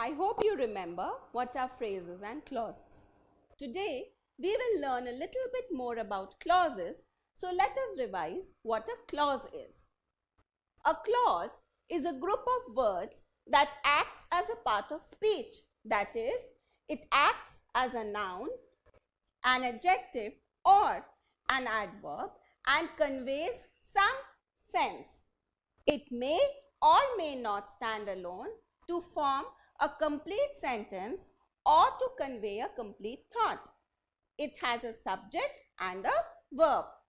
I hope you remember what are phrases and clauses. Today, we will learn a little bit more about clauses, so let us revise what a clause is. A clause is a group of words that acts as a part of speech. That is, it acts as a noun, an adjective or an adverb and conveys some sense. It may or may not stand alone to form a complete sentence or to convey a complete thought. It has a subject and a verb.